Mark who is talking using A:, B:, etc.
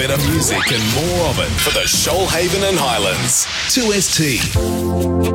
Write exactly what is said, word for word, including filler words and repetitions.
A: better music and more of it for the Shoalhaven and Highlands. two S T.